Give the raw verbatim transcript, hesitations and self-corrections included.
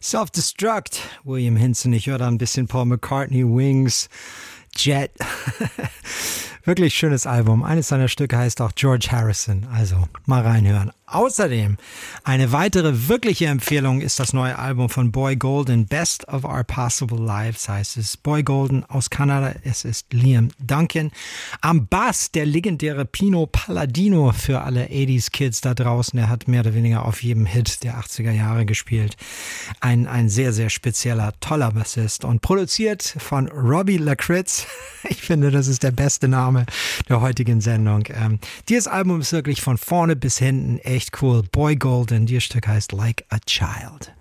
Self-Destruct, William Hinson. Ich höre da ein bisschen Paul McCartney, Wings, Jet. Wirklich schönes Album. Eines seiner Stücke heißt auch George Harrison. Also mal reinhören. Außerdem eine weitere wirkliche Empfehlung ist das neue Album von Boy Golden, Best of Our Possible Lives heißt es. Boy Golden aus Kanada, es ist Liam Duncan. Am Bass der legendäre Pino Palladino für alle achtziger Kids da draußen. Er hat mehr oder weniger auf jedem Hit der achtziger Jahre gespielt. Ein, ein sehr, sehr spezieller, toller Bassist und produziert von Robbie Lakritz. Ich finde, das ist der beste Name der heutigen Sendung. Ähm, dieses Album ist wirklich von vorne bis hinten echt cool. Boy Golden, dieses Stück heißt Like a Child.